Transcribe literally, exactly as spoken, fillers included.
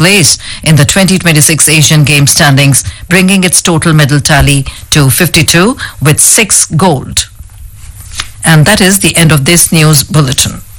place in the twenty twenty-six Asian Games standings, bringing its total medal tally to fifty-two with six gold. And that is the end of this news bulletin.